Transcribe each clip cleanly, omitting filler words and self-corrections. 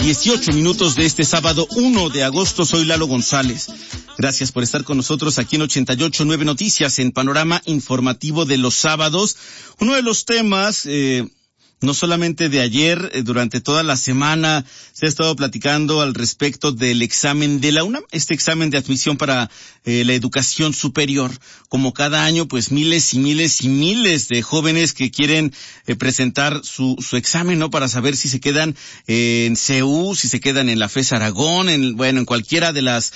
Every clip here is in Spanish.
18:18 de este sábado 1 de agosto. Soy Lalo González. Gracias por estar con nosotros aquí en 88.9 Noticias, en Panorama Informativo de los sábados. Uno de los temas, no solamente de ayer, durante toda la semana se ha estado platicando al respecto del examen de la UNAM, este examen de admisión para la educación superior. Como cada año, pues miles y miles y miles de jóvenes que quieren presentar su examen, ¿no? Para saber si se quedan en CEU, si se quedan en la FES Aragón, en cualquiera de las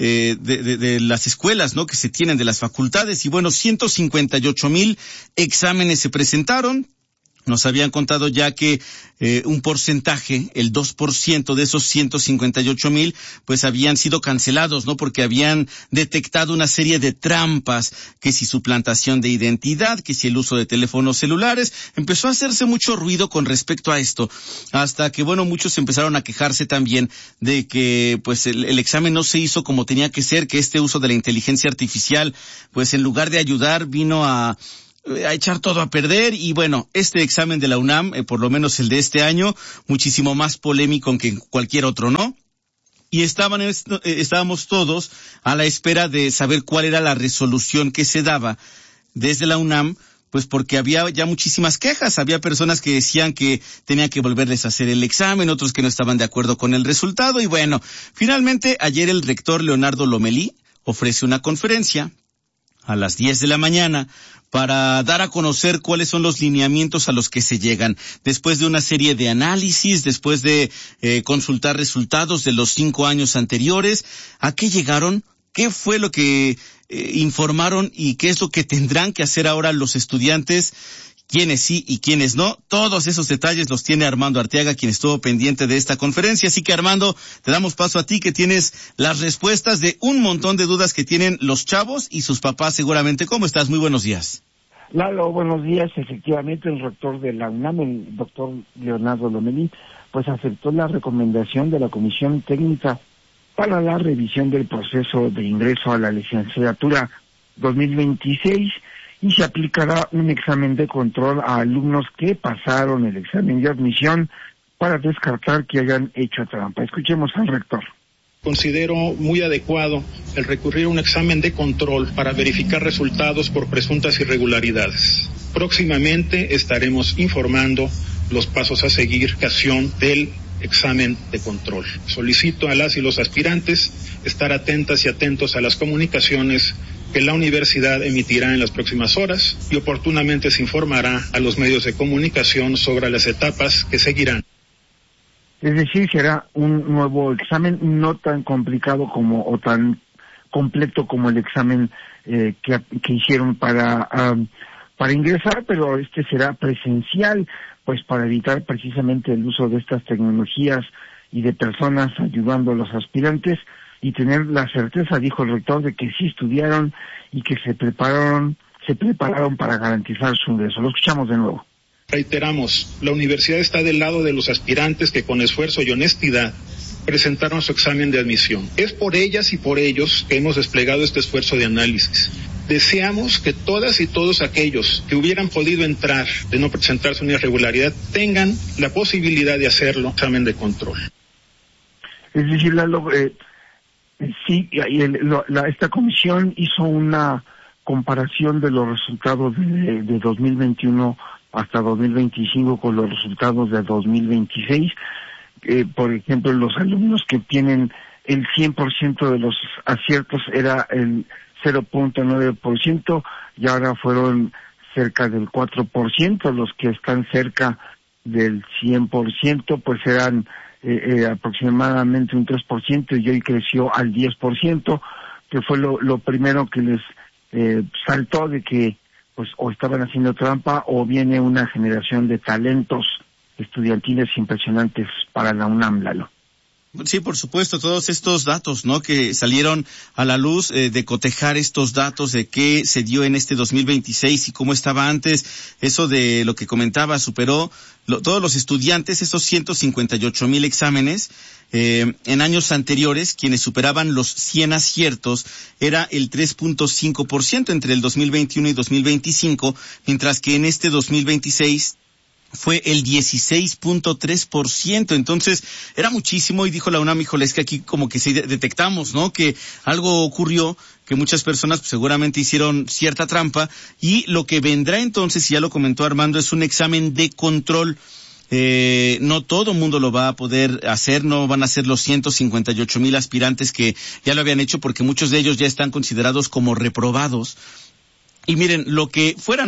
de las escuelas, ¿no? Que se tienen, de las facultades. Y bueno, 158,000 exámenes se presentaron. Nos habían contado ya que un porcentaje, el 2% de esos 158,000, pues habían sido cancelados, ¿no? Porque habían detectado una serie de trampas, que si suplantación de identidad, que si el uso de teléfonos celulares. Empezó a hacerse mucho ruido con respecto a esto, hasta que, bueno, muchos empezaron a quejarse también de que, pues, el examen no se hizo como tenía que ser, que este uso de la inteligencia artificial, pues, en lugar de ayudar, vino a echar todo a perder. Y bueno, este examen de la UNAM, por lo menos el de este año, muchísimo más polémico que cualquier otro, ¿no? Y estábamos todos a la espera de saber cuál era la resolución que se daba desde la UNAM, pues porque había ya muchísimas quejas. Había personas que decían que tenía que volverles a hacer el examen, otros que no estaban de acuerdo con el resultado. Y bueno, finalmente ayer el rector Leonardo Lomelí ofrece una conferencia a las 10 de la mañana para dar a conocer cuáles son los lineamientos a los que se llegan. Después de una serie de análisis, después de consultar resultados de los 5 años anteriores, ¿a qué llegaron? ¿Qué fue lo que informaron y qué es lo que tendrán que hacer ahora los estudiantes? Quiénes sí y quiénes no. Todos esos detalles los tiene Armando Arteaga, quien estuvo pendiente de esta conferencia. Así que, Armando, te damos paso a ti, que tienes las respuestas de un montón de dudas que tienen los chavos y sus papás seguramente. ¿Cómo estás? Muy buenos días. Lalo, buenos días. Efectivamente, el rector de la UNAM, el doctor Leonardo Lomelí, pues aceptó la recomendación de la Comisión Técnica para la revisión del proceso de ingreso a la licenciatura 2026, y se aplicará un examen de control a alumnos que pasaron el examen de admisión para descartar que hayan hecho trampa. Escuchemos al rector. Considero muy adecuado el recurrir a un examen de control para verificar resultados por presuntas irregularidades. Próximamente estaremos informando los pasos a seguir en ocasión del examen de control. Solicito a las y los aspirantes estar atentas y atentos a las comunicaciones que la universidad emitirá en las próximas horas, y oportunamente se informará a los medios de comunicación sobre las etapas que seguirán. Es decir, será un nuevo examen, no tan complicado o tan completo como el examen que hicieron para ingresar, pero este será presencial, pues para evitar precisamente el uso de estas tecnologías y de personas ayudando a los aspirantes, y tener la certeza, dijo el rector, de que sí estudiaron y que se prepararon para garantizar su ingreso. Lo escuchamos de nuevo. Reiteramos, la universidad está del lado de los aspirantes que con esfuerzo y honestidad presentaron su examen de admisión. Es por ellas y por ellos que hemos desplegado este esfuerzo de análisis. Deseamos que todas y todos aquellos que hubieran podido entrar de no presentarse una irregularidad tengan la posibilidad de hacerlo, examen de control. Es decir, sí, esta comisión hizo una comparación de los resultados de 2021 hasta 2025 con los resultados de 2026. Por ejemplo, los alumnos que tienen el 100% de los aciertos era el 0.9%, y ahora fueron cerca del 4%. Los que están cerca del 100%, pues eran aproximadamente un 3%, y hoy creció al 10%, que fue lo primero que les saltó, de que pues o estaban haciendo trampa o viene una generación de talentos estudiantiles impresionantes para la UNAM, Lalo. Sí, por supuesto, todos estos datos, ¿no?, que salieron a la luz, de cotejar estos datos de qué se dio en este 2026 y cómo estaba antes. Eso de lo que comentaba, superó todos los estudiantes, esos 158,000 exámenes. En años anteriores, quienes superaban los 100 aciertos era el 3.5% entre el 2021 y 2025, mientras que en este 2026 fue el 16.3%. Entonces, era muchísimo y dijo la UNAM, híjole, es que aquí como que sí detectamos, ¿no? Que algo ocurrió, que muchas personas pues, seguramente hicieron cierta trampa y lo que vendrá entonces, y ya lo comentó Armando, es un examen de control. No todo mundo lo va a poder hacer, no van a ser los 158,000 aspirantes que ya lo habían hecho porque muchos de ellos ya están considerados como reprobados. Y miren, lo que fueran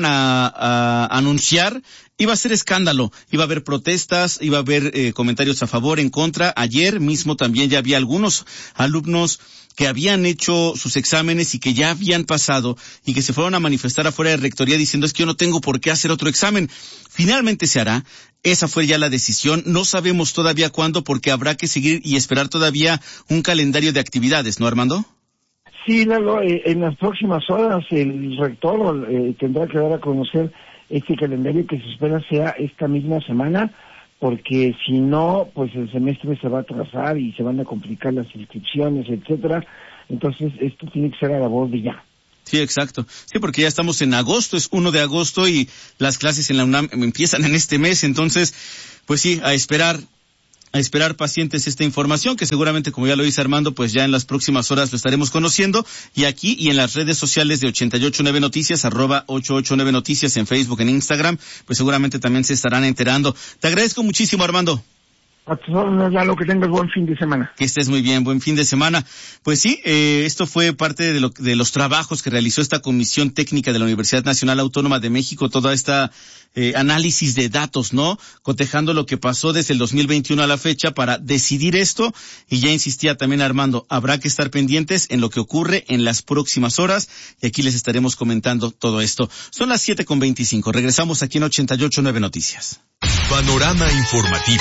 a anunciar iba a ser escándalo, iba a haber protestas, iba a haber comentarios a favor, en contra. Ayer mismo también ya había algunos alumnos que habían hecho sus exámenes y que ya habían pasado y que se fueron a manifestar afuera de rectoría diciendo es que yo no tengo por qué hacer otro examen. Finalmente se hará. Esa fue ya la decisión. No sabemos todavía cuándo porque habrá que seguir y esperar todavía un calendario de actividades, ¿no, Armando? Sí, Lalo, en las próximas horas el rector tendrá que dar a conocer este calendario que se espera sea esta misma semana, porque si no, pues el semestre se va a atrasar y se van a complicar las inscripciones, etcétera. Entonces, esto tiene que ser a la voz de ya. Sí, exacto. Sí, porque ya estamos en agosto, es 1 de agosto y las clases en la UNAM empiezan en este mes. Entonces, pues sí, a esperar pacientes esta información, que seguramente, como ya lo dice Armando, pues ya en las próximas horas lo estaremos conociendo, y aquí y en las redes sociales de 889 Noticias, @889 Noticias en Facebook, en Instagram, pues seguramente también se estarán enterando. Te agradezco muchísimo, Armando. A tus órdenes, Lalo, que tengas buen fin de semana. Que estés muy bien, buen fin de semana. Pues sí, esto fue parte de los trabajos que realizó esta Comisión Técnica de la Universidad Nacional Autónoma de México, toda esta análisis de datos, ¿no? Cotejando lo que pasó desde el 2021 a la fecha para decidir esto, y ya insistía también Armando, habrá que estar pendientes en lo que ocurre en las próximas horas, y aquí les estaremos comentando todo esto. Son las 7:25, regresamos aquí en 88.9 Noticias. Panorama informativo.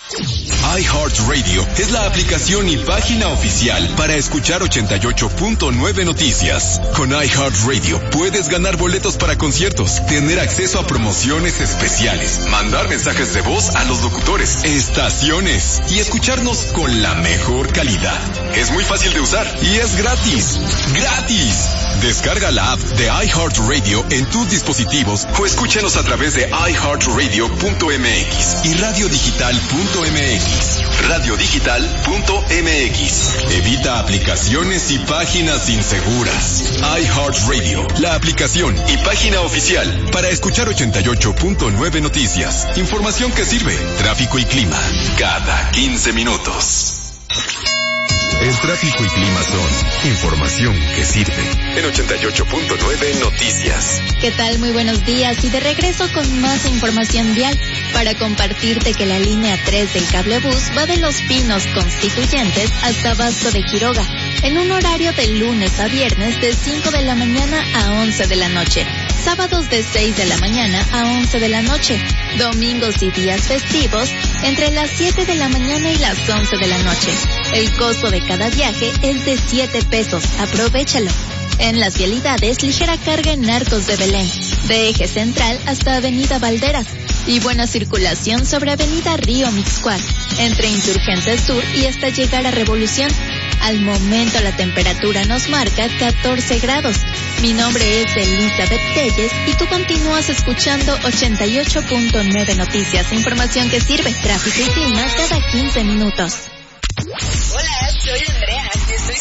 iHeartRadio es la aplicación y página oficial para escuchar 88.9 Noticias. Con iHeartRadio puedes ganar boletos para conciertos, tener acceso a promociones especiales, mandar mensajes de voz a los locutores, estaciones y escucharnos con la mejor calidad. Es muy fácil de usar y es gratis. ¡Gratis! Descarga la app de iHeartRadio en tus dispositivos o escúchanos a través de iHeartRadio.mx y radiodigital.mx. Radiodigital.mx. Evita aplicaciones y páginas inseguras. iHeartRadio, la aplicación y página oficial para escuchar 88.9 Noticias. Información que sirve. Tráfico y clima cada 15 minutos. El tráfico y clima son información que sirve. En 88.9 Noticias. ¿Qué tal? Muy buenos días. Y de regreso con más información vial para compartirte que la línea 3 del cablebús va de Los Pinos Constituyentes hasta Abasto de Quiroga, en un horario de lunes a viernes de 5 de la mañana a 11 de la noche. Sábados de 6 de la mañana a 11 de la noche. Domingos y días festivos entre las 7 de la mañana y las 11 de la noche. El costo de cada viaje es de 7 pesos. Aprovéchalo. En las vialidades, ligera carga en Arcos de Belén, de Eje Central hasta Avenida Valderas, y buena circulación sobre Avenida Río Mixcoac, entre Insurgentes Sur y hasta llegar a Revolución. Al momento la temperatura nos marca 14 grados. Mi nombre es Elizabeth Telles y tú continúas escuchando 88.9 Noticias, información que sirve, tráfico y clima cada 15 minutos.